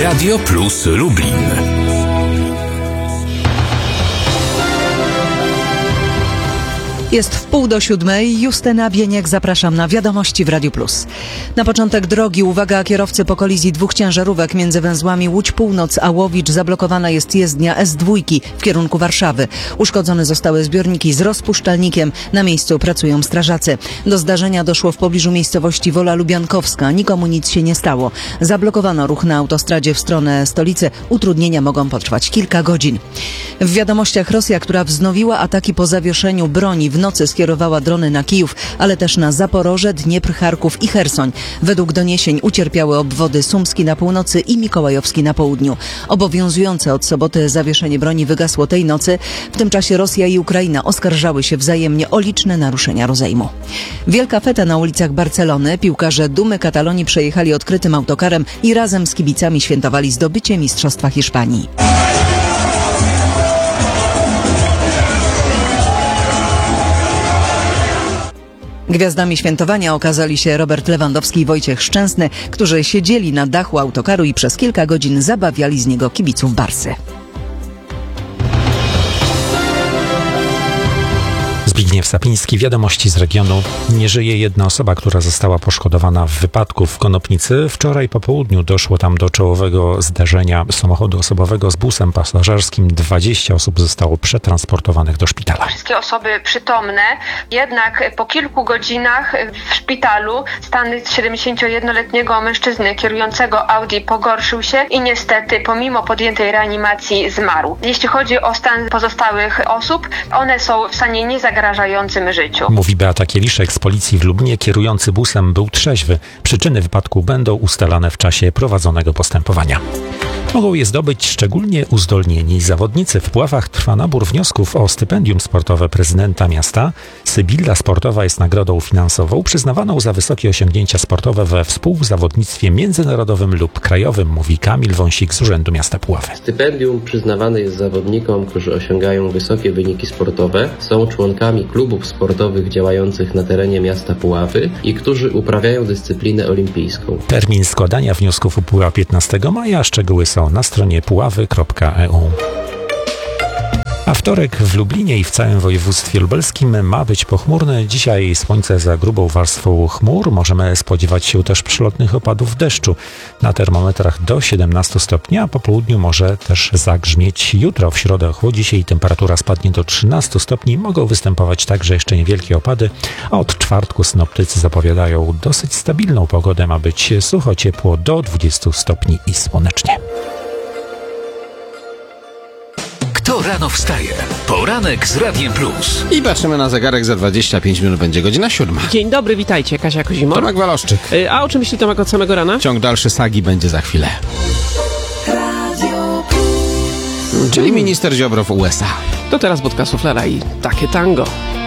Radio Plus Lublin. Jest 6:30. Justyna Bieniek, zapraszam na wiadomości w Radiu Plus. Na początek drogi, uwaga kierowcy, po kolizji dwóch ciężarówek między węzłami Łódź Północ a Łowicz zablokowana jest jezdnia S2 w kierunku Warszawy. Uszkodzone zostały zbiorniki z rozpuszczalnikiem. Na miejscu pracują strażacy. Do zdarzenia doszło w pobliżu miejscowości Wola Lubiankowska. Nikomu nic się nie stało. Zablokowano ruch na autostradzie w stronę stolicy. Utrudnienia mogą potrwać kilka godzin. W wiadomościach Rosja, która wznowiła ataki po zawieszeniu broni, w nocy skierowała drony na Kijów, ale też na Zaporoże, Dniepr, Charków i Chersoń. Według doniesień ucierpiały obwody Sumski na północy i Mikołajowski na południu. Obowiązujące od soboty zawieszenie broni wygasło tej nocy. W tym czasie Rosja i Ukraina oskarżały się wzajemnie o liczne naruszenia rozejmu. Wielka feta na ulicach Barcelony. Piłkarze Dumy Katalonii przejechali odkrytym autokarem i razem z kibicami świętowali zdobycie Mistrzostwa Hiszpanii. Gwiazdami świętowania okazali się Robert Lewandowski i Wojciech Szczęsny, którzy siedzieli na dachu autokaru i przez kilka godzin zabawiali z niego kibiców Barsy. Zbigniew Sapiński, wiadomości z regionu. Nie żyje jedna osoba, która została poszkodowana w wypadku w Konopnicy. Wczoraj po południu doszło tam do czołowego zderzenia samochodu osobowego z busem pasażerskim. 20 osób zostało przetransportowanych do szpitala. Wszystkie osoby przytomne, jednak po kilku godzinach w szpitalu stan 71-letniego mężczyzny kierującego Audi pogorszył się i niestety pomimo podjętej reanimacji zmarł. Jeśli chodzi o stan pozostałych osób, one są w stanie niezagrażającym życiu. Mówi Beata Kieliszek z policji w Lublinie. Kierujący busem był trzeźwy. Przyczyny wypadku będą ustalane w czasie prowadzonego postępowania. Mogą je zdobyć szczególnie uzdolnieni zawodnicy. W Puławach trwa nabór wniosków o stypendium sportowe prezydenta miasta. Sybilla sportowa jest nagrodą finansową przyznawaną za wysokie osiągnięcia sportowe we współzawodnictwie międzynarodowym lub krajowym, mówi Kamil Wąsik z Urzędu Miasta Puławy. Stypendium przyznawane jest zawodnikom, którzy osiągają wysokie wyniki sportowe, są członkami klubów sportowych działających na terenie miasta Puławy i którzy uprawiają dyscyplinę olimpijską. Termin składania wniosków upływa 15 maja, szczegóły są na stronie puławy.eu. A wtorek w Lublinie i w całym województwie lubelskim ma być pochmurny. Dzisiaj słońce za grubą warstwą chmur. Możemy spodziewać się też przelotnych opadów deszczu. Na termometrach do 17 stopni, a po południu może też zagrzmieć. Jutro w środę ochłodzi się i temperatura spadnie do 13 stopni. Mogą występować także jeszcze niewielkie opady, a od czwartku synoptycy zapowiadają dosyć stabilną pogodę. Ma być sucho, ciepło do 20 stopni i słonecznie. Kto rano wstaje? Poranek z Radiem Plus. I patrzymy na zegarek, za 25 minut będzie godzina 7. Dzień dobry, witajcie. Kasia Kozimor. Tomek Waloszczyk. A o czym myśli Tomek od samego rana? Ciąg dalszy sagi będzie za chwilę. Czyli minister Ziobro w USA. To teraz Budka Suflera i takie tango.